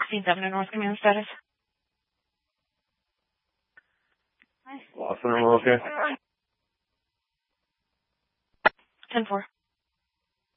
16th Avenue North Command status. Lost the number, okay? 10-4.